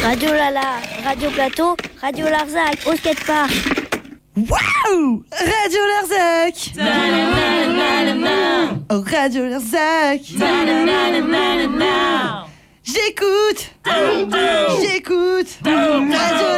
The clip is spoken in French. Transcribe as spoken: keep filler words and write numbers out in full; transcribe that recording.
Radio Lala, Radio Plateau, Radio Larzac, au skatepark. Waouh! Radio Larzac! Oh, Radio Larzac! J'écoute! J'écoute! Radio